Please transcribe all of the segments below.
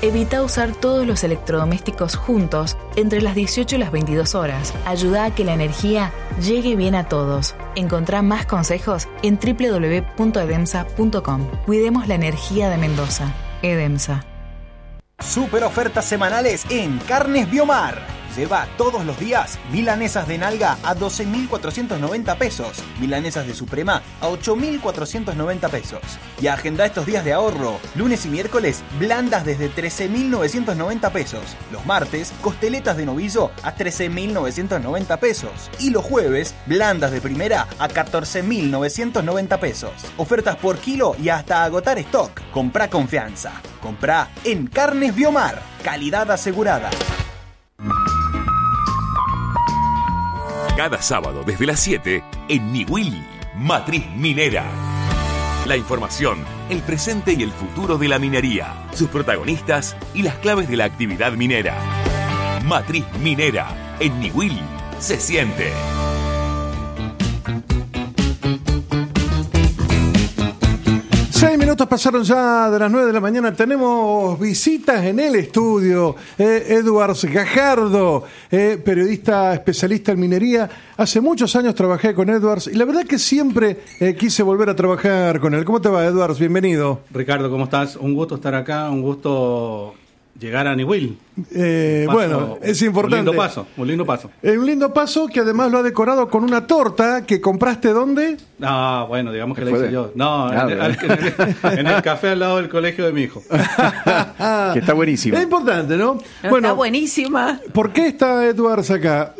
Evita usar todos los electrodomésticos juntos entre las 18 y las 22 horas. Ayuda a que la energía llegue bien a todos. Encontrá más consejos en www.edemsa.com. Cuidemos la energía de Mendoza. Edemsa. Super ofertas semanales en Carnes Biomar. Lleva todos los días milanesas de nalga a 12.490 pesos, milanesas de suprema a 8.490 pesos. Y agenda estos días de ahorro. Lunes y miércoles, blandas desde 13.990 pesos. Los martes, costeletas de novillo a 13.990 pesos. Y los jueves, blandas de primera a 14.990 pesos. Ofertas por kilo y hasta agotar stock. Comprá confianza. Comprá en Carnes Biomar. Calidad asegurada. Cada sábado desde las 7 en Niwil, Matriz Minera. La información, el presente y el futuro de la minería, sus protagonistas y las claves de la actividad minera. Matriz Minera, en Niwil, se siente. 6 minutos pasaron ya de las 9 de la mañana. Tenemos visitas en el estudio. Edwards Gajardo, periodista especialista en minería. Hace muchos años trabajé con Edwards y la verdad que siempre quise volver a trabajar con él. ¿Cómo te va, Edwards? Bienvenido. Ricardo, ¿cómo estás? Un gusto estar acá, un gusto llegar a Niwil. Bueno, es importante. Un lindo paso. Un lindo paso que además lo ha decorado con una torta que compraste ¿dónde? No, bueno, digamos que la hice yo. No, en el café al lado del colegio de mi hijo. Que está buenísimo. Es importante, ¿no? Bueno, está buenísima. ¿Por qué está Edwards acá?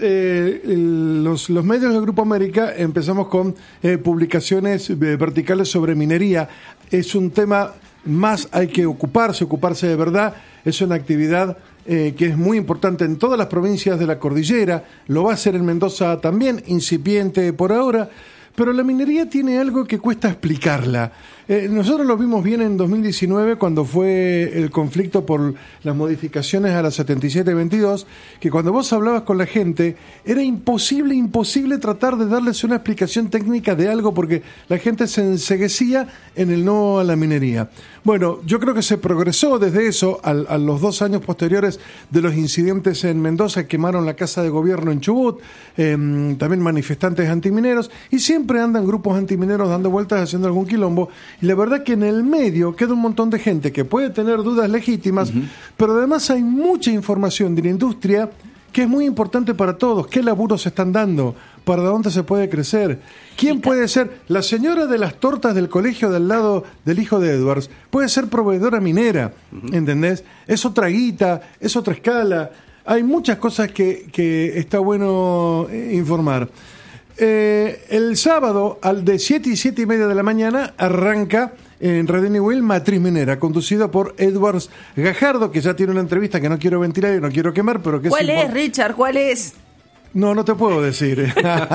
Los medios del Grupo América empezamos con publicaciones verticales sobre minería. Es un tema más, hay que ocuparse de verdad. Es una actividad que es muy importante en todas las provincias de la cordillera, lo va a hacer en Mendoza también, incipiente por ahora, pero la minería tiene algo que cuesta explicarla. Nosotros lo vimos bien en 2019 cuando fue el conflicto por las modificaciones a la 7722, que cuando vos hablabas con la gente era imposible tratar de darles una explicación técnica de algo porque la gente se enceguecía en el no a la minería. Bueno, yo creo que se progresó desde eso a los 2 años posteriores de los incidentes en Mendoza, quemaron la casa de gobierno en Chubut, también manifestantes antimineros, y siempre andan grupos antimineros dando vueltas haciendo algún quilombo, y la verdad que en el medio queda un montón de gente que puede tener dudas legítimas, pero además hay mucha información de la industria que es muy importante para todos. ¿Qué laburos se están dando? ¿Para dónde se puede crecer? ¿Quién puede ser? La señora de las tortas del colegio del lado del hijo de Edwards puede ser proveedora minera, ¿entendés? Es otra guita, es otra escala. Hay muchas cosas que está bueno informar. El sábado, al de 7 y 7 y media de la mañana, arranca en Radio Niwil Matriz Minera, conducido por Edwards Gajardo, que ya tiene una entrevista que no quiero ventilar y no quiero quemar, pero que ¿Cuál es, Richard? ¿Cuál es? No te puedo decir.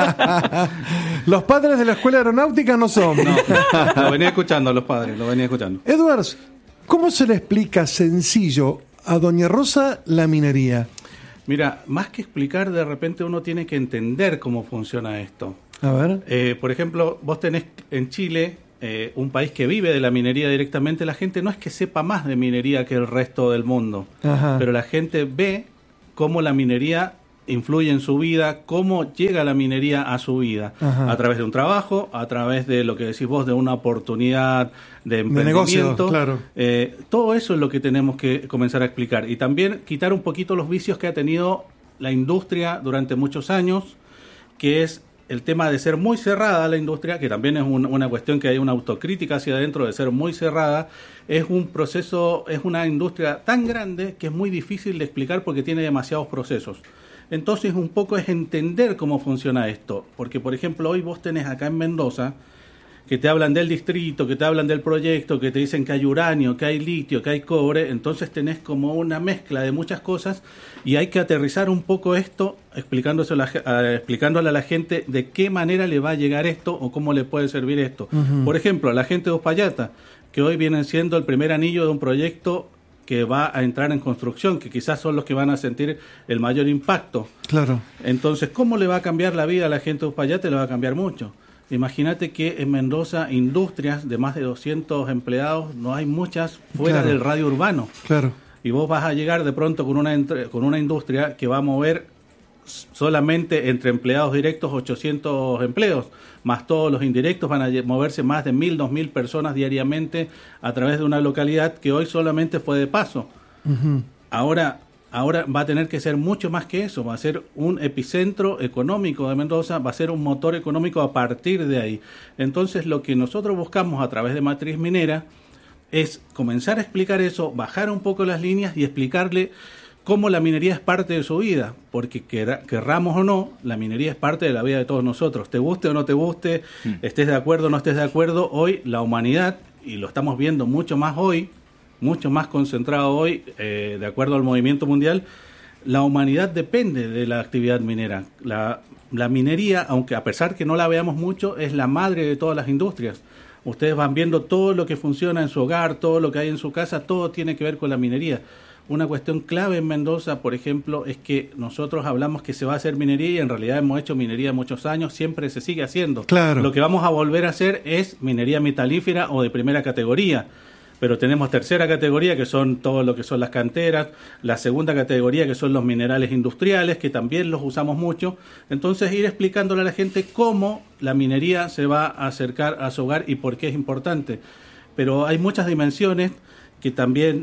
Los padres de la escuela aeronáutica no son. No, lo venía escuchando a los padres, lo venía escuchando. Edwards, ¿cómo se le explica sencillo a Doña Rosa la minería? Mira, más que explicar, de repente uno tiene que entender cómo funciona esto. A ver. Por ejemplo, vos tenés en Chile un país que vive de la minería directamente. La gente no es que sepa más de minería que el resto del mundo, pero la gente ve cómo la minería influye en su vida, cómo llega la minería a su vida, a través de un trabajo, a través de lo que decís vos, de una oportunidad de emprendimiento. De negocio, claro. Todo eso es lo que tenemos que comenzar a explicar. Y también quitar un poquito los vicios que ha tenido la industria durante muchos años, que es el tema de ser muy cerrada la industria, que también es una cuestión que hay una autocrítica hacia adentro de ser muy cerrada. Es un proceso, es una industria tan grande que es muy difícil de explicar porque tiene demasiados procesos. Entonces un poco es entender cómo funciona esto, porque por ejemplo hoy vos tenés acá en Mendoza que te hablan del distrito, que te hablan del proyecto, que te dicen que hay uranio, que hay litio, que hay cobre, entonces tenés como una mezcla de muchas cosas y hay que aterrizar un poco esto, explicándole a la gente de qué manera le va a llegar esto o cómo le puede servir esto. Por ejemplo, a la gente de Uspallata, que hoy vienen siendo el primer anillo de un proyecto que va a entrar en construcción, que quizás son los que van a sentir el mayor impacto. Claro. Entonces, ¿cómo le va a cambiar la vida a la gente de Uspallata? Le va a cambiar mucho. Imagínate que en Mendoza, industrias de más de 200 empleados, no hay muchas fuera del radio urbano. Claro. y vos vas a llegar de pronto con una industria que va a mover solamente entre empleados directos 800 empleos, más todos los indirectos, van a moverse más de 1.000, 2.000 personas diariamente a través de una localidad que hoy solamente fue de paso. Uh-huh. Ahora va a tener que ser mucho más que eso, va a ser un epicentro económico de Mendoza, va a ser un motor económico a partir de ahí. Entonces lo que nosotros buscamos a través de Matriz Minera es comenzar a explicar eso, bajar un poco las líneas y explicarle cómo la minería es parte de su vida, porque querramos o no, la minería es parte de la vida de todos nosotros, te guste o no te guste, estés de acuerdo o no estés de acuerdo, hoy la humanidad, y lo estamos viendo mucho más hoy, mucho más concentrado hoy, de acuerdo al movimiento mundial, la humanidad depende de la actividad minera. La minería, aunque a pesar que no la veamos mucho, es la madre de todas las industrias. Ustedes van viendo todo lo que funciona en su hogar, todo lo que hay en su casa, todo tiene que ver con la minería. Una cuestión clave en Mendoza, por ejemplo, es que nosotros hablamos que se va a hacer minería y en realidad hemos hecho minería muchos años, siempre se sigue haciendo. Claro. Lo que vamos a volver a hacer es minería metalífera o de primera categoría. Pero tenemos tercera categoría, que son todo lo que son las canteras, la segunda categoría, que son los minerales industriales, que también los usamos mucho. Entonces, ir explicándole a la gente cómo la minería se va a acercar a su hogar y por qué es importante. Pero hay muchas dimensiones que también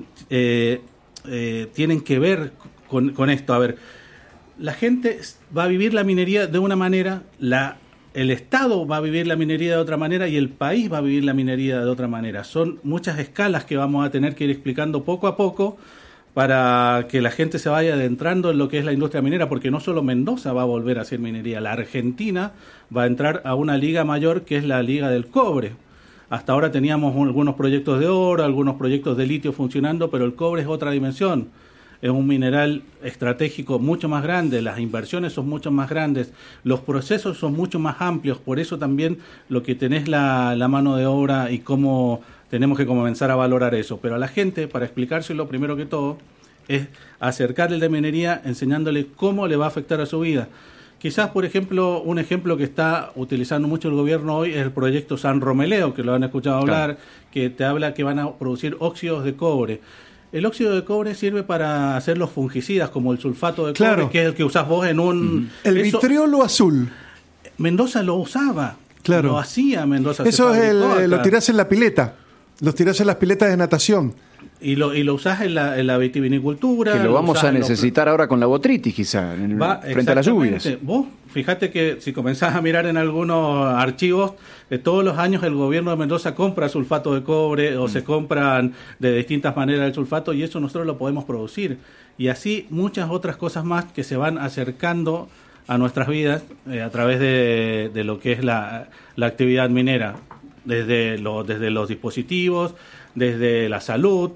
tienen que ver con esto. A ver, la gente va a vivir la minería de una manera, el Estado va a vivir la minería de otra manera y el país va a vivir la minería de otra manera. Son muchas escalas que vamos a tener que ir explicando poco a poco para que la gente se vaya adentrando en lo que es la industria minera, porque no solo Mendoza va a volver a hacer minería, la Argentina va a entrar a una liga mayor que es la Liga del Cobre. Hasta ahora teníamos algunos proyectos de oro, algunos proyectos de litio funcionando, pero el cobre es otra dimensión. Es un mineral estratégico mucho más grande, las inversiones son mucho más grandes, los procesos son mucho más amplios, por eso también lo que tenés la mano de obra y cómo tenemos que comenzar a valorar eso. Pero a la gente, para explicárselo primero que todo, es acercarle la minería enseñándole cómo le va a afectar a su vida. Quizás, por ejemplo, un ejemplo que está utilizando mucho el gobierno hoy es el proyecto San Romeleo, que lo han escuchado hablar, claro, que te habla que van a producir óxidos de cobre. El óxido de cobre sirve para hacer los fungicidas, como el sulfato de cobre, claro, que es el que usás vos en un... El vitriolo azul. Mendoza lo usaba, claro, lo hacía Mendoza. Eso es lo tirás en la pileta, los tirás en las piletas de natación. Y lo usás en la vitivinicultura. Que lo vamos a necesitar ahora con la botritis, quizá, frente a las lluvias. Vos, fíjate que si comenzás a mirar en algunos archivos, todos los años el gobierno de Mendoza compra sulfato de cobre o se compran de distintas maneras el sulfato y eso nosotros lo podemos producir. Y así muchas otras cosas más que se van acercando a nuestras vidas a través de lo que es la actividad minera, desde los dispositivos, desde la salud,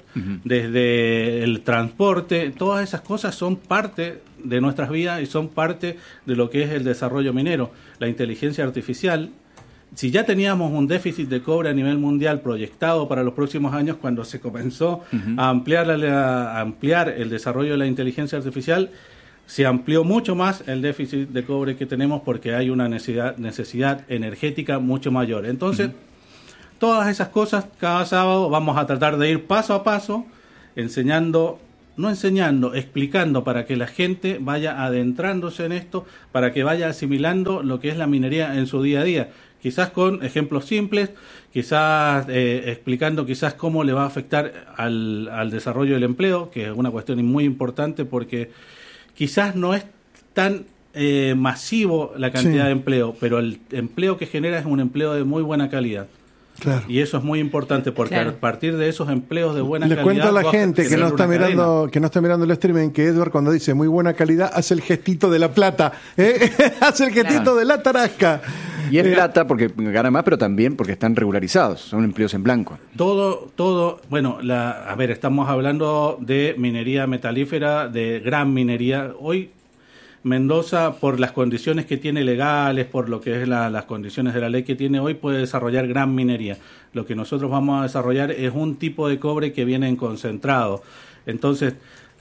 desde el transporte, todas esas cosas son parte de nuestras vidas y son parte de lo que es el desarrollo minero. La inteligencia artificial, si ya teníamos un déficit de cobre a nivel mundial proyectado para los próximos años, cuando se comenzó a ampliar el desarrollo de la inteligencia artificial, se amplió mucho más el déficit de cobre que tenemos porque hay una necesidad energética mucho mayor. Entonces, todas esas cosas, cada sábado vamos a tratar de ir paso a paso, explicando para que la gente vaya adentrándose en esto, para que vaya asimilando lo que es la minería en su día a día. Quizás con ejemplos simples, quizás explicando quizás cómo le va a afectar al desarrollo del empleo, que es una cuestión muy importante porque quizás no es tan masivo la cantidad de empleo, pero el empleo que genera es un empleo de muy buena calidad. Claro. Y eso es muy importante porque a partir de esos empleos de buena calidad... Le cuento a la gente que no está mirando el streaming que Edward cuando dice muy buena calidad hace el gestito de la plata, hace el gestito de la tarasca. Y es plata porque gana más, pero también porque están regularizados, son empleos en blanco. Todo, bueno, estamos hablando de minería metalífera, de gran minería. Hoy Mendoza, por las condiciones que tiene legales, por lo que es las condiciones de la ley que tiene hoy, puede desarrollar gran minería. Lo que nosotros vamos a desarrollar es un tipo de cobre que viene en concentrado. Entonces,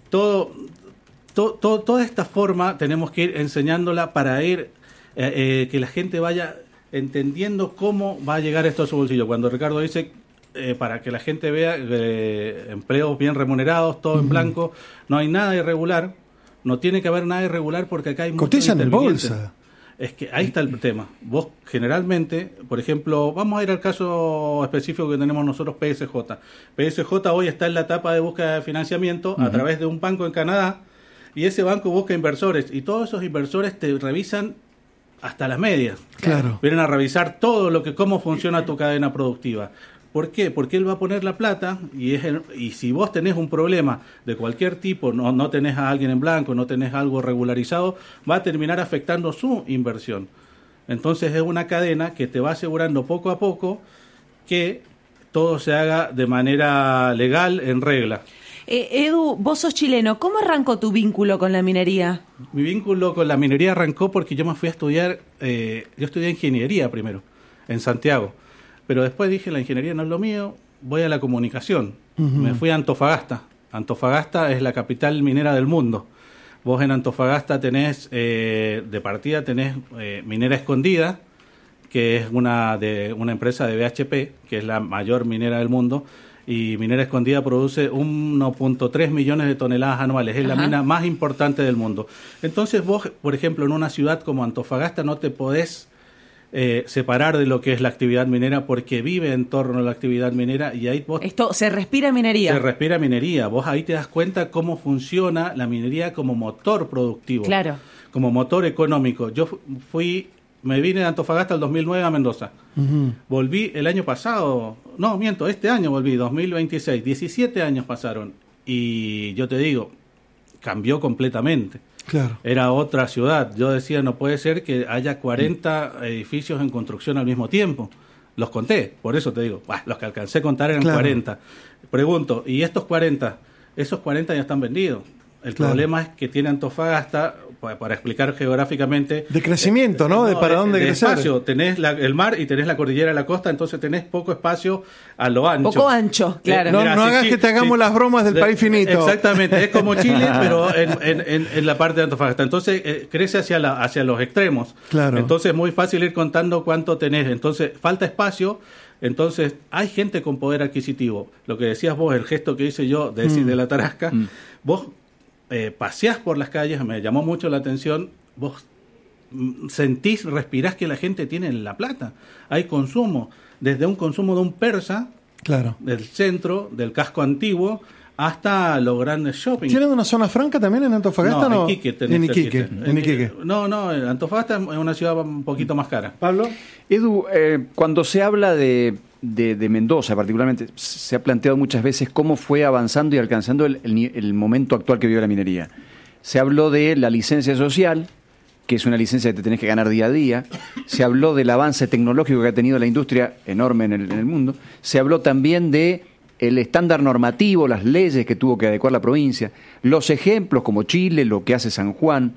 toda esta forma tenemos que ir enseñándola para ir que la gente vaya entendiendo cómo va a llegar esto a su bolsillo. Cuando Ricardo dice para que la gente vea empleos bien remunerados, todo en blanco, no hay nada irregular, no tiene que haber nada irregular porque acá hay muchos cotizan en intervinientes. bolsa. Es que ahí está el tema. Vos generalmente, por ejemplo, vamos a ir al caso específico que tenemos nosotros, PSJ. PSJ hoy está en la etapa de búsqueda de financiamiento a través de un banco en Canadá, y ese banco busca inversores, y todos esos inversores te revisan hasta las medias. Claro. Vienen a revisar todo cómo funciona tu cadena productiva. ¿Por qué? Porque él va a poner la plata y si vos tenés un problema de cualquier tipo, no tenés a alguien en blanco, no tenés algo regularizado, va a terminar afectando su inversión. Entonces es una cadena que te va asegurando poco a poco que todo se haga de manera legal, en regla. Edu, vos sos chileno, ¿cómo arrancó tu vínculo con la minería? Mi vínculo con la minería arrancó porque yo me fui a estudiar, yo estudié ingeniería primero, en Santiago. Pero después dije, la ingeniería no es lo mío, voy a la comunicación. Me fui a Antofagasta. Antofagasta es la capital minera del mundo. Vos en Antofagasta tenés, de partida tenés Minera Escondida, que es una empresa de BHP, que es la mayor minera del mundo, y Minera Escondida produce 1.3 millones de toneladas anuales. Es la mina más importante del mundo. Entonces vos, por ejemplo, en una ciudad como Antofagasta no te podés separar de lo que es la actividad minera porque vive en torno a la actividad minera y ahí vos... Esto, se respira minería. Se respira minería. Vos ahí te das cuenta cómo funciona la minería como motor productivo. Claro. Como motor económico. Yo me vine de Antofagasta el 2009 a Mendoza. Volví el año pasado, este año volví, 2026. 17 años pasaron y yo te digo, cambió completamente. Claro. Era otra ciudad. Yo decía, no puede ser que haya 40 edificios en construcción al mismo tiempo. Los conté, por eso te digo, los que alcancé a contar eran 40. Pregunto, ¿y estos 40? Esos 40 ya están vendidos. El problema es que tiene Antofagasta, para explicar geográficamente... De crecimiento, ¿no? De para dónde crecer. Espacio. Tenés el mar y tenés la cordillera de la costa, entonces tenés poco espacio a lo ancho. Poco ancho, claro. No hagas que te hagamos las bromas del país finito. Exactamente, es como Chile, pero en la parte de Antofagasta. Entonces crece hacia los extremos. Claro. Entonces es muy fácil ir contando cuánto tenés. Entonces falta espacio. Entonces hay gente con poder adquisitivo. Lo que decías vos, el gesto que hice yo de decir de la Tarasca, vos paseás por las calles, me llamó mucho la atención, vos sentís, respirás que la gente tiene la plata. Hay consumo, desde un consumo de un persa, del centro, del casco antiguo, hasta los grandes shopping. ¿Tienen una zona franca también en Antofagasta? No, en Iquique. En Iquique. No, Antofagasta es una ciudad un poquito más cara. Pablo. Edu, cuando se habla de Mendoza particularmente, se ha planteado muchas veces cómo fue avanzando y alcanzando el momento actual que vive la minería. Se habló de la licencia social, que es una licencia que te tenés que ganar día a día. Se habló del avance tecnológico que ha tenido la industria enorme en el mundo. Se habló también de el estándar normativo, las leyes que tuvo que adecuar la provincia, los ejemplos como Chile, lo que hace San Juan.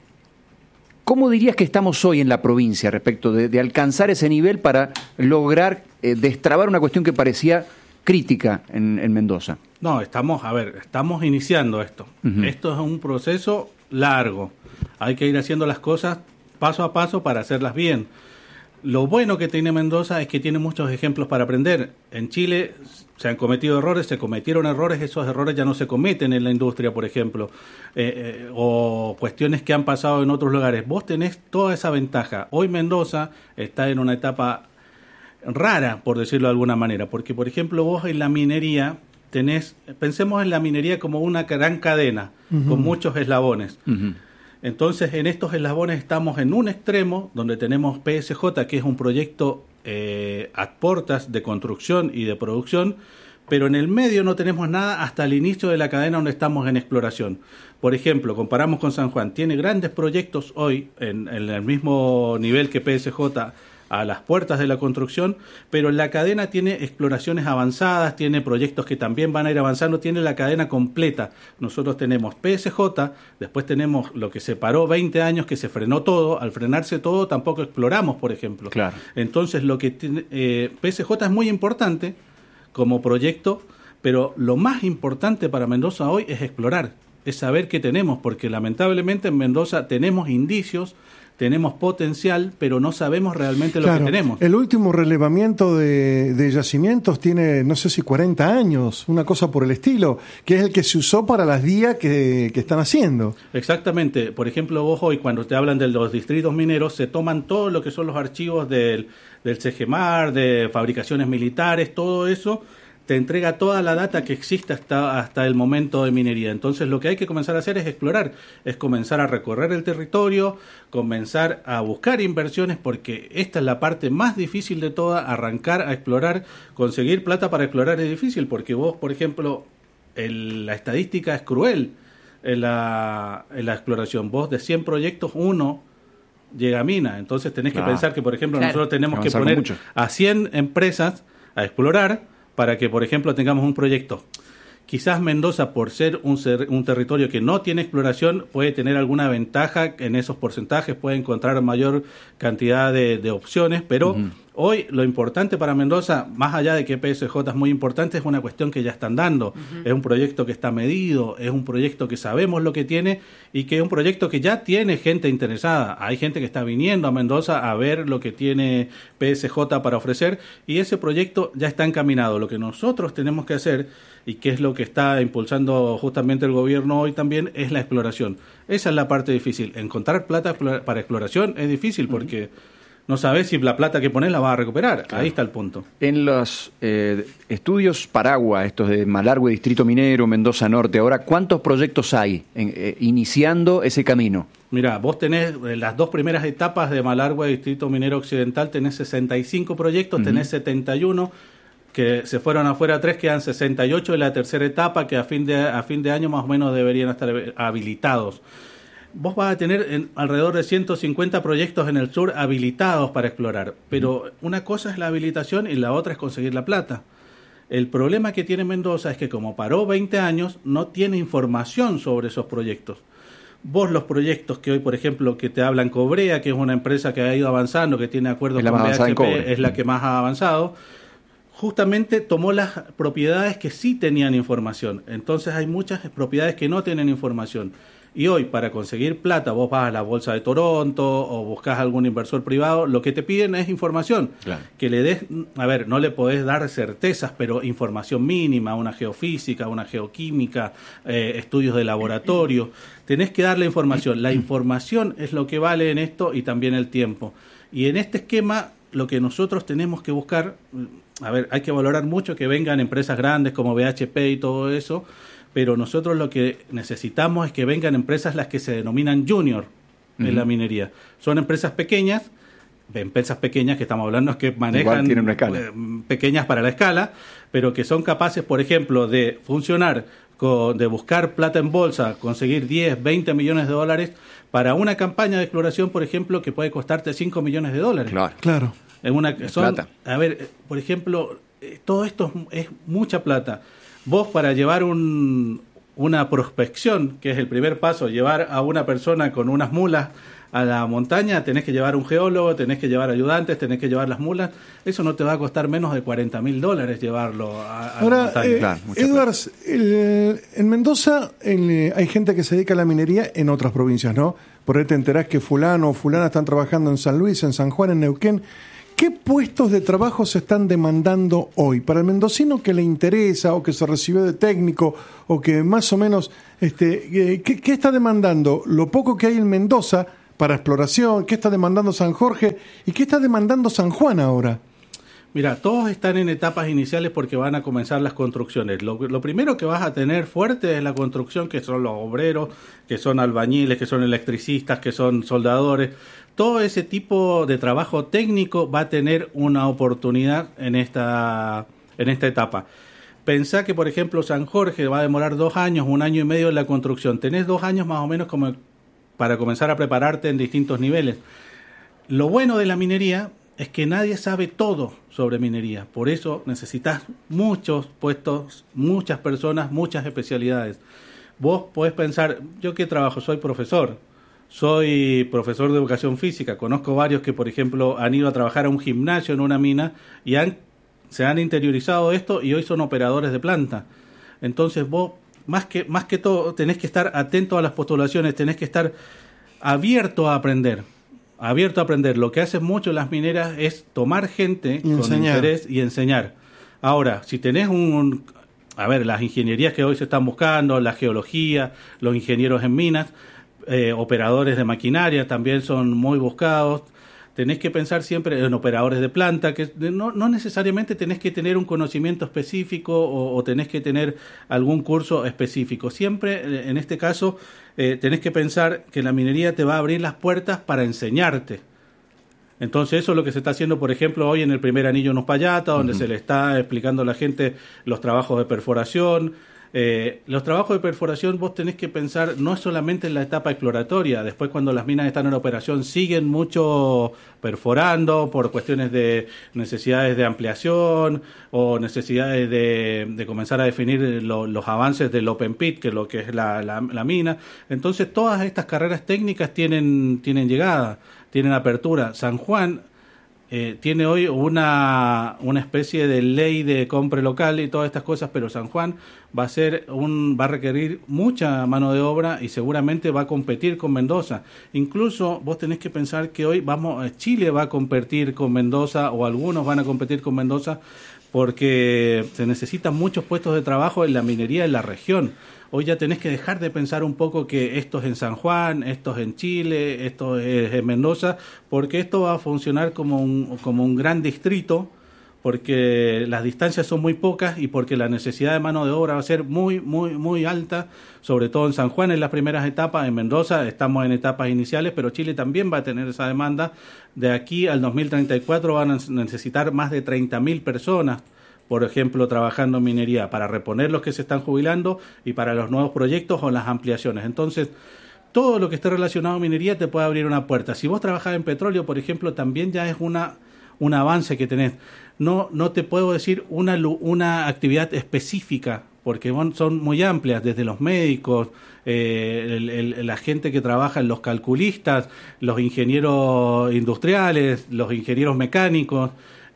¿Cómo dirías que estamos hoy en la provincia respecto de alcanzar ese nivel para lograr destrabar una cuestión que parecía crítica en Mendoza? No, estamos iniciando esto. Esto es un proceso largo. Hay que ir haciendo las cosas paso a paso para hacerlas bien. Lo bueno que tiene Mendoza es que tiene muchos ejemplos para aprender. En Chile se han cometido errores, se cometieron errores, esos errores ya no se cometen en la industria, por ejemplo, o cuestiones que han pasado en otros lugares. Vos tenés toda esa ventaja. Hoy Mendoza está en una etapa rara, por decirlo de alguna manera, porque, por ejemplo, vos en la minería pensemos en la minería como una gran cadena, con muchos eslabones. Entonces, en estos eslabones estamos en un extremo, donde tenemos PSJ, que es un proyecto a puertas de construcción y de producción, pero en el medio no tenemos nada hasta el inicio de la cadena donde estamos en exploración. Por ejemplo, comparamos con San Juan, tiene grandes proyectos hoy en el mismo nivel que PSJ a las puertas de la construcción, pero en la cadena tiene exploraciones avanzadas, tiene proyectos que también van a ir avanzando, tiene la cadena completa. Nosotros tenemos PSJ, después tenemos lo que se paró 20 años, que se frenó todo. Al frenarse todo, tampoco exploramos, por ejemplo. Claro. Entonces, lo que PSJ es muy importante como proyecto, pero lo más importante para Mendoza hoy es explorar. es saber qué tenemos, porque lamentablemente en Mendoza tenemos indicios, tenemos potencial, pero no sabemos realmente lo que tenemos. El último relevamiento de yacimientos tiene, no sé si 40 años, una cosa por el estilo, que es el que se usó para las vías que están haciendo. Exactamente. Por ejemplo, vos hoy, cuando te hablan de los distritos mineros, se toman todo lo que son los archivos del CGMAR, de fabricaciones militares, todo eso te entrega toda la data que existe hasta el momento de minería. Entonces lo que hay que comenzar a hacer es explorar, es comenzar a recorrer el territorio, comenzar a buscar inversiones, porque esta es la parte más difícil de toda, arrancar a explorar. Conseguir plata para explorar es difícil, porque vos, por ejemplo, la estadística es cruel en la exploración. Vos de 100 proyectos, 1 llega a mina. Entonces tenés que pensar que, por ejemplo, nosotros tenemos que poner a 100 empresas a explorar para que, por ejemplo, tengamos un proyecto. Quizás Mendoza, por ser un territorio que no tiene exploración, puede tener alguna ventaja en esos porcentajes, puede encontrar mayor cantidad de opciones, pero hoy lo importante para Mendoza, más allá de que PSJ es muy importante, es una cuestión que ya están dando. Es un proyecto que está medido, es un proyecto que sabemos lo que tiene y que es un proyecto que ya tiene gente interesada. Hay gente que está viniendo a Mendoza a ver lo que tiene PSJ para ofrecer y ese proyecto ya está encaminado. Lo que nosotros tenemos que hacer, y que es lo que está impulsando justamente el gobierno hoy también, es la exploración. Esa es la parte difícil. Encontrar plata para exploración es difícil porque no sabes si la plata que pones la vas a recuperar. Claro. Ahí está el punto. En los estudios Paragua, estos de Malargüe, Distrito Minero, Mendoza Norte, ahora, ¿cuántos proyectos hay iniciando ese camino? Mira, vos tenés las 2 primeras etapas de Malargüe, Distrito Minero Occidental, tenés 65 proyectos, tenés 71 que se fueron afuera 3, quedan 68 de la tercera etapa, que a fin de año más o menos deberían estar habilitados. Vos vas a tener alrededor de 150 proyectos en el sur habilitados para explorar, pero una cosa es la habilitación y la otra es conseguir la plata. El problema que tiene Mendoza es que como paró 20 años, no tiene información sobre esos proyectos. Vos los proyectos que hoy, por ejemplo, que te hablan Cobrea, que es una empresa que ha ido avanzando, que tiene acuerdos con BHP, es la que más ha avanzado, justamente tomó las propiedades que sí tenían información. Entonces hay muchas propiedades que no tienen información. Y hoy, para conseguir plata, vos vas a la Bolsa de Toronto o buscas a algún inversor privado, lo que te piden es información. Claro. Que le des, no le podés dar certezas, pero información mínima, una geofísica, una geoquímica, estudios de laboratorio. Tenés que darle información. La información es lo que vale en esto y también el tiempo. Y en este esquema, lo que nosotros tenemos que buscar, hay que valorar mucho que vengan empresas grandes como BHP y todo eso, pero nosotros lo que necesitamos es que vengan empresas las que se denominan junior en la minería. Son empresas pequeñas que estamos hablando que manejan pequeñas para la escala, pero que son capaces, por ejemplo, de funcionar, de buscar plata en bolsa, conseguir 10, 20 millones de dólares para una campaña de exploración, por ejemplo, que puede costarte 5 millones de dólares. Claro. Plata. Por ejemplo, todo esto es mucha plata. Vos, para llevar una prospección, que es el primer paso, llevar a una persona con unas mulas a la montaña, tenés que llevar un geólogo, tenés que llevar ayudantes, tenés que llevar las mulas. Eso no te va a costar menos de $40,000 llevarlo a la montaña. Edwards, en Mendoza hay gente que se dedica a la minería en otras provincias, ¿no? Por ahí te enterás que fulano o fulana están trabajando en San Luis, en San Juan, en Neuquén. ¿Qué puestos de trabajo se están demandando hoy? Para el mendocino que le interesa o que se recibió de técnico o que más o menos, ¿qué está demandando? Lo poco que hay en Mendoza para exploración, ¿qué está demandando San Jorge y qué está demandando San Juan ahora? Mira, todos están en etapas iniciales porque van a comenzar las construcciones. Lo primero que vas a tener fuerte es la construcción, que son los obreros, que son albañiles, que son electricistas, que son soldadores. Todo ese tipo de trabajo técnico va a tener una oportunidad en esta etapa. Pensá que, por ejemplo, San Jorge va a demorar 2 años, 1 año y medio en la construcción. Tenés 2 años más o menos como para comenzar a prepararte en distintos niveles. Lo bueno de la minería es que nadie sabe todo sobre minería. Por eso necesitas muchos puestos, muchas personas, muchas especialidades. Vos podés pensar, ¿yo qué trabajo? Soy profesor de educación física. Conozco varios que, por ejemplo, han ido a trabajar a un gimnasio en una mina y se han interiorizado esto y hoy son operadores de planta. Entonces vos más que todo, tenés que estar atento a las postulaciones, tenés que estar abierto a aprender. Lo que hacen mucho las mineras es tomar gente con interés y enseñar. Ahora, si tenés las ingenierías que hoy se están buscando, la geología, los ingenieros en minas, operadores de maquinaria también son muy buscados. Tenés que pensar siempre en operadores de planta, que no necesariamente tenés que tener un conocimiento específico o tenés que tener algún curso específico. Siempre, en este caso, tenés que pensar que la minería te va a abrir las puertas para enseñarte. Entonces eso es lo que se está haciendo, por ejemplo, hoy en el primer anillo en Uspallata, donde se le está explicando a la gente los trabajos de perforación. Los trabajos de perforación vos tenés que pensar no solamente en la etapa exploratoria, después cuando las minas están en operación siguen mucho perforando por cuestiones de necesidades de ampliación o necesidades de comenzar a definir los avances del open pit, que es lo que es la mina. Entonces todas estas carreras técnicas tienen llegada, tienen apertura. San Juan tiene hoy una especie de ley de compra local y todas estas cosas, pero San Juan va a requerir mucha mano de obra y seguramente va a competir con Mendoza. Incluso vos tenés que pensar que hoy Chile va a competir con Mendoza, o algunos van a competir con Mendoza, porque se necesitan muchos puestos de trabajo en la minería en la región. Hoy ya tenés que dejar de pensar un poco que esto es en San Juan, esto es en Chile, esto es en Mendoza, porque esto va a funcionar como un gran distrito, porque las distancias son muy pocas y porque la necesidad de mano de obra va a ser muy, muy, muy alta, sobre todo en San Juan en las primeras etapas. En Mendoza estamos en etapas iniciales, pero Chile también va a tener esa demanda. De aquí al 2034 van a necesitar más de 30.000 personas, por ejemplo, trabajando en minería, para reponer los que se están jubilando y para los nuevos proyectos o las ampliaciones. Entonces, todo lo que esté relacionado a minería te puede abrir una puerta. Si vos trabajás en petróleo, por ejemplo, también ya es un avance que tenés. No te puedo decir una actividad específica, porque son muy amplias, desde los médicos, la gente que trabaja en los calculistas, los ingenieros industriales, los ingenieros mecánicos,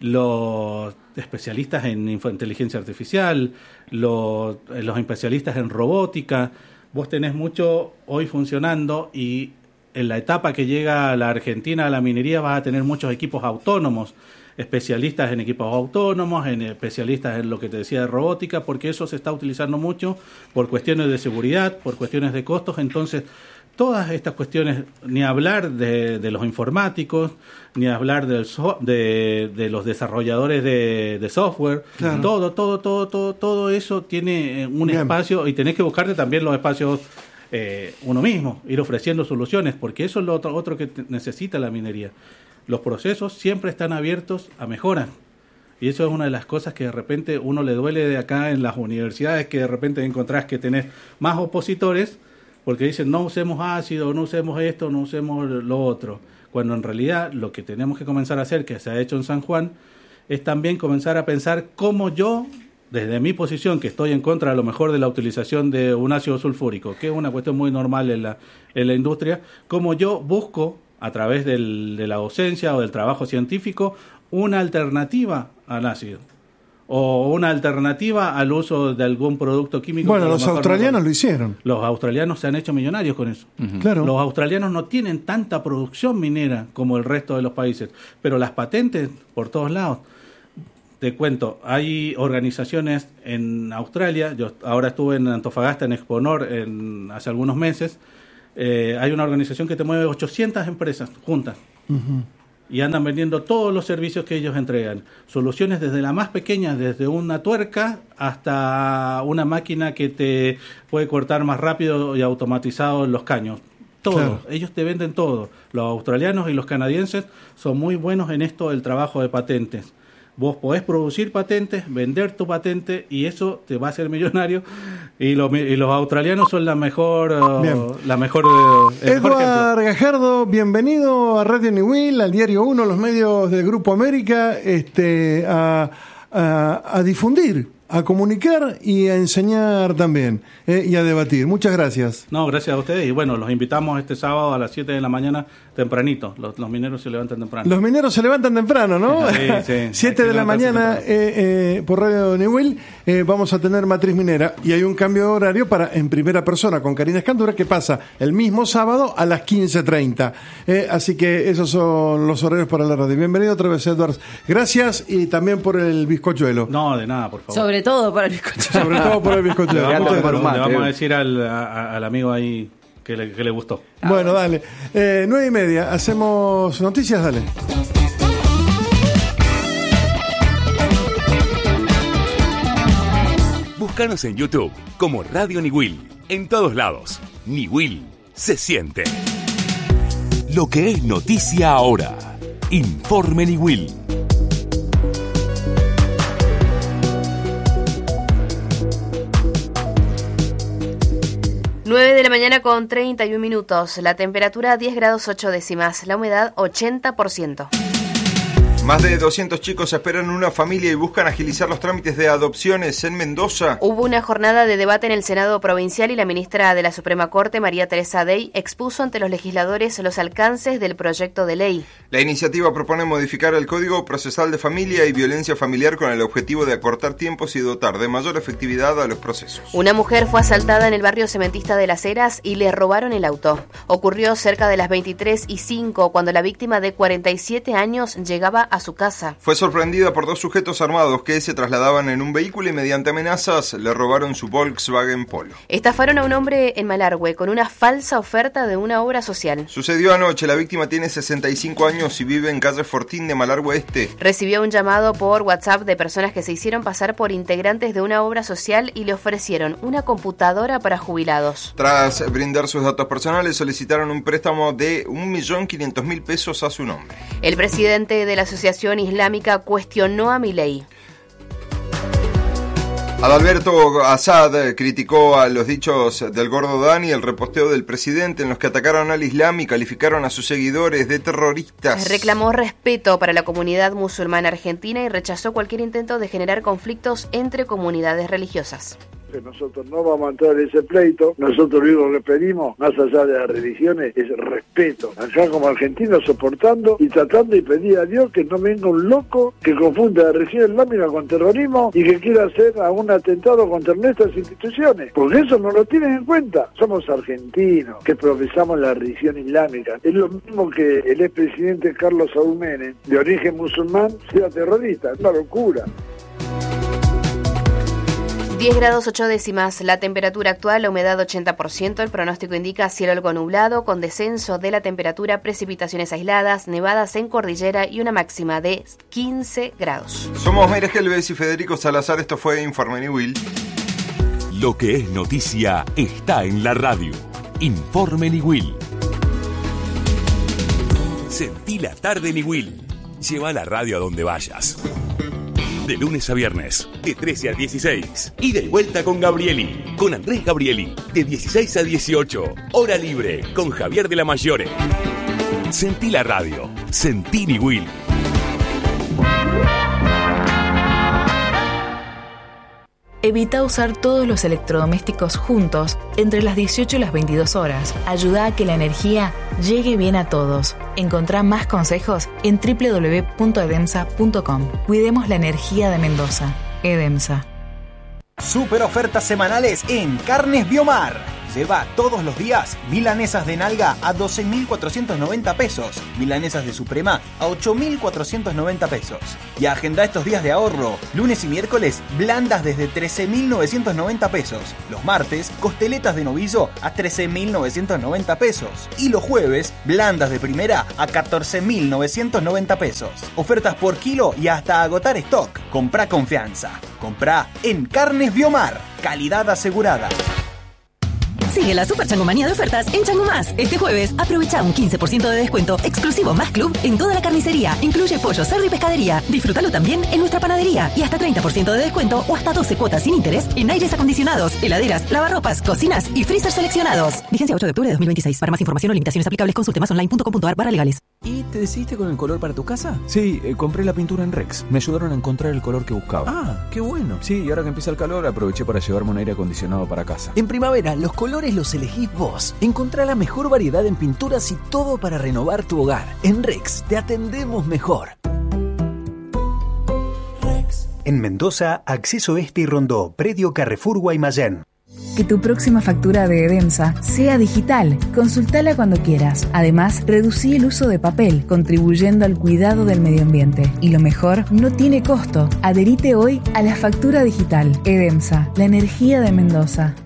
los especialistas en inteligencia artificial, los especialistas en robótica. Vos tenés mucho hoy funcionando, y en la etapa que llega la Argentina a la minería vas a tener muchos equipos autónomos, especialistas en equipos autónomos, especialistas en lo que te decía de robótica, porque eso se está utilizando mucho por cuestiones de seguridad, por cuestiones de costos. Entonces, todas estas cuestiones, ni hablar de los informáticos, ni hablar de los desarrolladores de software, claro. Todo eso tiene un espacio, y tenés que buscarte también los espacios uno mismo, ir ofreciendo soluciones, porque eso es lo otro que necesita la minería. Los procesos siempre están abiertos a mejoras, y eso es una de las cosas que de repente uno le duele de acá en las universidades, que de repente encontrás que tenés más opositores, porque dicen no usemos ácido, no usemos esto, no usemos lo otro, cuando en realidad lo que tenemos que comenzar a hacer, que se ha hecho en San Juan, es también comenzar a pensar cómo yo, desde mi posición, que estoy en contra a lo mejor de la utilización de un ácido sulfúrico, que es una cuestión muy normal en la industria, cómo yo busco, a través de la docencia o del trabajo científico, una alternativa al ácido, o una alternativa al uso de algún producto químico. Bueno, los australianos lo hicieron. Los australianos se han hecho millonarios con eso. Uh-huh. Claro. Los australianos no tienen tanta producción minera como el resto de los países, pero las patentes por todos lados. Te cuento, hay organizaciones en Australia, yo ahora estuve en Antofagasta, en Exponor, hace algunos meses. Hay una organización que te mueve 800 empresas juntas. Uh-huh. Y andan vendiendo todos los servicios que ellos entregan. Soluciones desde la más pequeña, desde una tuerca hasta una máquina que te puede cortar más rápido y automatizado los caños. Todo. Claro. Ellos te venden todo. Los australianos y los canadienses son muy buenos en esto del trabajo de patentes. Vos podés producir patentes, vender tu patente, y eso te va a hacer millonario. Y los australianos son la mejor Edward Gajardo, bienvenido a Radio Niwil, al Diario 1, los medios del Grupo América, a difundir a comunicar y a enseñar también, y a debatir. Muchas gracias. No, gracias a ustedes. Y bueno, los invitamos este sábado a las 7 de la mañana tempranito. Los mineros se levantan temprano. Los mineros se levantan temprano, ¿no? Sí, sí. 7 de la mañana por Radio Niwil vamos a tener Matriz Minera. Y hay un cambio de horario para En Primera Persona con Karina Escandura, que pasa el mismo sábado a las 15:30. Así que esos son los horarios para la radio. Bienvenido otra vez, Edwards. Gracias, y también por el bizcochuelo. No, de nada, por favor. Sobre todo por el bizcochuelo. Sobre todo por el bizcochuelo. Le Muchas gracias. vamos a decir al amigo ahí que le gustó. Bueno, dale. 9:30. Hacemos noticias, dale. Búscanos en YouTube como Radio Niwil. En todos lados. Niwil se siente. Lo que es noticia ahora. Informe Niwil. 9 de la mañana con 31 minutos. La temperatura 10 grados 8 décimas. La humedad 80%. Más de 200 chicos esperan una familia y buscan agilizar los trámites de adopciones en Mendoza. Hubo una jornada de debate en el Senado Provincial y la ministra de la Suprema Corte, María Teresa Dey, expuso ante los legisladores los alcances del proyecto de ley. La iniciativa propone modificar el Código Procesal de Familia y Violencia Familiar con el objetivo de acortar tiempos y dotar de mayor efectividad a los procesos. Una mujer fue asaltada en el barrio cementista de Las Heras y le robaron el auto. Ocurrió cerca de las 23:05 cuando la víctima de 47 años llegaba a su casa. Fue sorprendida por dos sujetos armados que se trasladaban en un vehículo y mediante amenazas le robaron su Volkswagen Polo. Estafaron a un hombre en Malargüe con una falsa oferta de una obra social. Sucedió anoche. La víctima tiene 65 años y vive en calle Fortín de Malargüe Este. Recibió un llamado por WhatsApp de personas que se hicieron pasar por integrantes de una obra social y le ofrecieron una computadora para jubilados. Tras brindar sus datos personales, solicitaron un préstamo de 1.500.000 pesos a su nombre. El presidente de la Asociación Islámica cuestionó a Milei. Adalberto Assad criticó a los dichos del Gordo Dani y el reposteo del presidente en los que atacaron al Islam y calificaron a sus seguidores de terroristas. Reclamó respeto para la comunidad musulmana argentina y rechazó cualquier intento de generar conflictos entre comunidades religiosas. Nosotros no vamos a entrar en ese pleito. Nosotros lo único que pedimos, más allá de las religiones, es respeto. Acá como argentinos soportando y tratando y pedir a Dios que no venga un loco que confunda la religión islámica con terrorismo y que quiera hacer algún atentado contra nuestras instituciones. Porque eso no lo tienen en cuenta. Somos argentinos que profesamos la religión islámica. Es lo mismo que el expresidente Carlos Saúl Menem, de origen musulmán, sea terrorista. Es una locura. 10 grados 8 décimas, la temperatura actual, la humedad 80%, el pronóstico indica cielo algo nublado, con descenso de la temperatura, precipitaciones aisladas, nevadas en cordillera y una máxima de 15 grados. Somos Meire Helves y Federico Salazar, esto fue Informe Niwil. Lo que es noticia está en la radio. Informe Niwil. Sentí la tarde Niwil. Lleva la radio a donde vayas. De lunes a viernes, de 13 a 16. Ida y vuelta con Gabrieli, con Andrés Gabrieli, de 16 a 18. Hora libre, con Javier de la Mayore. Sentí la radio, sentí Niwil. Evita usar todos los electrodomésticos juntos entre las 18 y las 22 horas. Ayuda a que la energía llegue bien a todos. Encontrá más consejos en www.edemsa.com. Cuidemos la energía de Mendoza. Edemsa. Super ofertas semanales en Carnes Biomar. Lleva todos los días milanesas de nalga a 12.490 pesos, milanesas de suprema a 8.490 pesos. Y agenda estos días de ahorro. Lunes y miércoles, blandas desde 13.990 pesos. Los martes, costeletas de novillo a 13.990 pesos. Y los jueves, blandas de primera a 14.990 pesos. Ofertas por kilo y hasta agotar stock. Comprá confianza. Comprá en Carnes Biomar. Calidad asegurada. Sigue la super changomanía de ofertas en Chango Más. Este jueves, aprovecha un 15% de descuento exclusivo Más Club en toda la carnicería. Incluye pollo, cerdo y pescadería. Disfrútalo también en nuestra panadería. Y hasta 30% de descuento o hasta 12 cuotas sin interés en aires acondicionados, heladeras, lavarropas, cocinas y freezer seleccionados. Vigencia 8 de octubre de 2026. Para más información o limitaciones aplicables, consulte masonline.com.ar/legales. ¿Y te decidiste con el color para tu casa? Sí, compré la pintura en Rex. Me ayudaron a encontrar el color que buscaba. Ah, qué bueno. Sí, y ahora que empieza el calor, aproveché para llevarme un aire acondicionado para casa. En primavera, los colores los elegís vos. Encontrá la mejor variedad en pinturas y todo para renovar tu hogar. En Rex, te atendemos mejor. En Mendoza, Acceso Este y Rondó, Predio Carrefour Guaymallén. Que tu próxima factura de Edemsa sea digital. Consultala cuando quieras. Además, reducí el uso de papel, contribuyendo al cuidado del medio ambiente. Y lo mejor, no tiene costo. Adherite hoy a la factura digital. Edemsa, la energía de Mendoza.